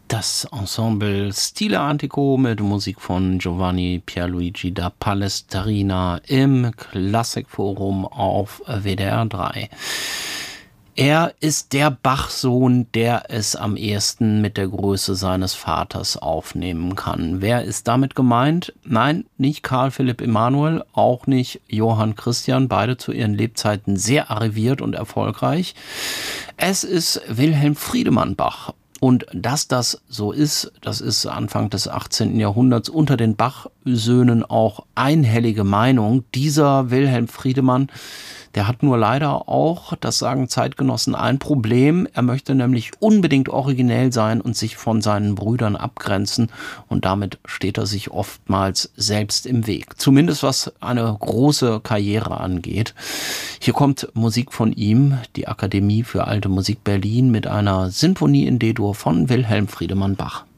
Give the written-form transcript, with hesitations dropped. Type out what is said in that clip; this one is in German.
Das Ensemble Stile Antico mit Musik von Giovanni Pierluigi da Palestrina im Klassikforum auf WDR 3. Er ist der Bach-Sohn, der es am ehesten mit der Größe seines Vaters aufnehmen kann. Wer ist damit gemeint? Nein, nicht Karl Philipp Emanuel, auch nicht Johann Christian, beide zu ihren Lebzeiten sehr arriviert und erfolgreich. Es ist Wilhelm Friedemann Bach. Und dass das so ist, das ist Anfang des 18. Jahrhunderts unter den Bach-Söhnen auch einhellige Meinung. Dieser Wilhelm Friedemann, der hat nur leider auch, das sagen Zeitgenossen, ein Problem. Er möchte nämlich unbedingt originell sein und sich von seinen Brüdern abgrenzen. Und damit steht er sich oftmals selbst im Weg. Zumindest was eine große Karriere angeht. Hier kommt Musik von ihm, die Akademie für Alte Musik Berlin, mit einer Sinfonie in D-Dur von Wilhelm Friedemann Bach.